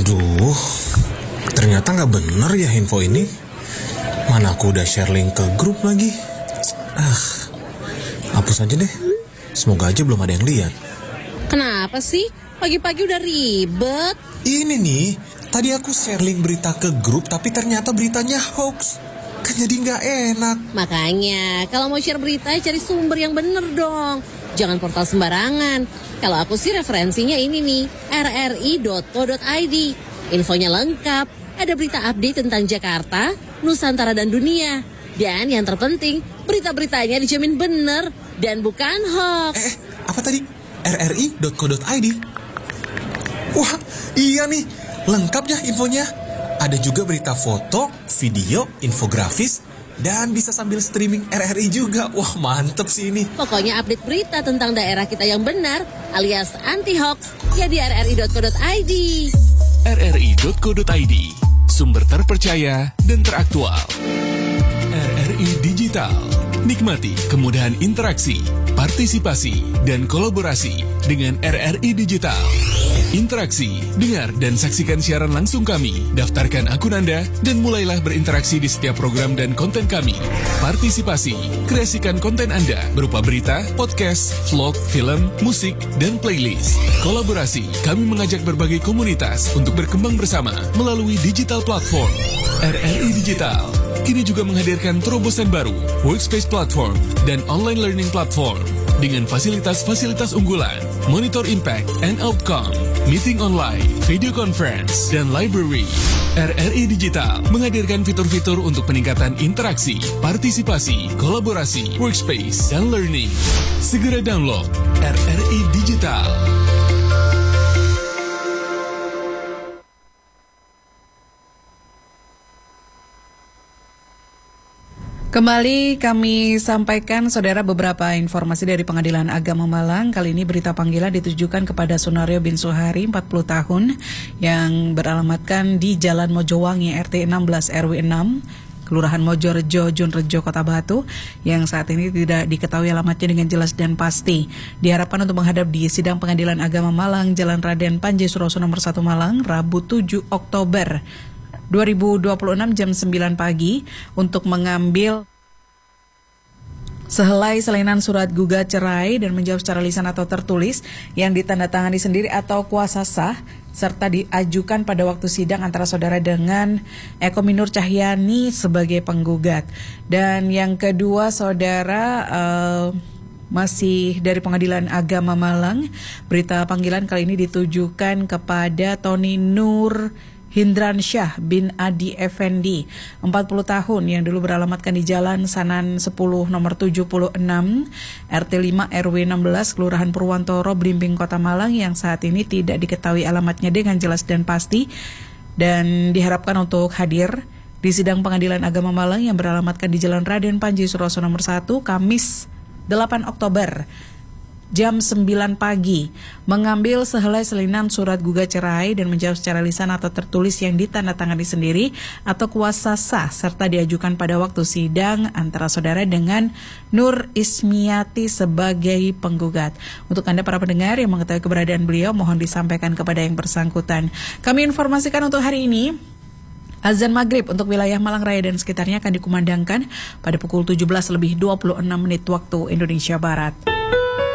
Aduh, ternyata nggak bener ya info ini. Mana aku udah share link ke grup lagi. Hapus aja deh. Semoga aja belum ada yang lihat. Kenapa sih? Pagi-pagi udah ribet. Ini nih, tadi aku share link berita ke grup tapi ternyata beritanya hoax. Kan jadi nggak enak. Makanya, kalau mau share berita cari sumber yang bener dong. Jangan portal sembarangan. Kalau aku sih referensinya ini nih, rri.co.id. Infonya lengkap, ada berita update tentang Jakarta, Nusantara dan dunia. Dan yang terpenting, berita-beritanya dijamin bener dan bukan hoax. Apa tadi? rri.co.id. Wah, iya nih, lengkap ya infonya. Ada juga berita foto, video, infografis, dan bisa sambil streaming RRI juga. Wah, mantep sih ini. Pokoknya update berita tentang daerah kita yang benar, alias anti-hoax, ya di rri.co.id. rri.co.id, sumber terpercaya dan teraktual. RRI Digital, nikmati kemudahan interaksi, partisipasi, dan kolaborasi dengan RRI Digital. Interaksi, dengar dan saksikan siaran langsung kami. Daftarkan akun Anda dan mulailah berinteraksi di setiap program dan konten kami. Partisipasi, kreasikan konten Anda berupa berita, podcast, vlog, film, musik, dan playlist. Kolaborasi, kami mengajak berbagai komunitas untuk berkembang bersama melalui digital platform. RRI Digital kini juga menghadirkan terobosan baru, workspace platform, dan online learning platform dengan fasilitas-fasilitas unggulan, monitor impact and outcome, meeting online, video conference, dan library. RRI Digital menghadirkan fitur-fitur untuk peningkatan interaksi, partisipasi, kolaborasi, workspace, dan learning. Segera download RRI Digital. Kembali kami sampaikan, saudara, beberapa informasi dari Pengadilan Agama Malang. Kali ini berita panggilan ditujukan kepada Sunario bin Suhari, 40 tahun, yang beralamatkan di Jalan Mojowangi, RT 16 RW 6, Kelurahan Mojorejo, Junrejo, Kota Batu, yang saat ini tidak diketahui alamatnya dengan jelas dan pasti. Diharapkan untuk menghadap di Sidang Pengadilan Agama Malang, Jalan Raden Panji Suroso nomor 1 Malang, Rabu 7 Oktober 2026 jam 9 pagi untuk mengambil sehelai salinan surat gugat cerai dan menjawab secara lisan atau tertulis yang ditandatangani sendiri atau kuasa sah serta diajukan pada waktu sidang antara saudara dengan Eko Minur Cahyani sebagai penggugat. Dan yang kedua, saudara, masih dari Pengadilan Agama Malang, berita panggilan kali ini ditujukan kepada Tony Nur Hindransyah bin Adi Effendi, 40 tahun, yang dulu beralamatkan di Jalan Sanan 10 nomor 76 RT 5 RW 16 Kelurahan Purwantoro, Blimbing, Kota Malang, yang saat ini tidak diketahui alamatnya dengan jelas dan pasti, dan diharapkan untuk hadir di Sidang Pengadilan Agama Malang yang beralamatkan di Jalan Raden Panji Suroso nomor 1 Kamis 8 Oktober jam 9 pagi, mengambil sehelai salinan surat gugat cerai dan menjawab secara lisan atau tertulis yang ditandatangani sendiri atau kuasa sah serta diajukan pada waktu sidang antara saudara dengan Nur Ismiati sebagai penggugat. Untuk Anda para pendengar yang mengetahui keberadaan beliau, mohon disampaikan kepada yang bersangkutan. Kami informasikan untuk hari ini, azan maghrib untuk wilayah Malang Raya dan sekitarnya akan dikumandangkan pada pukul 17:26 waktu Indonesia Barat.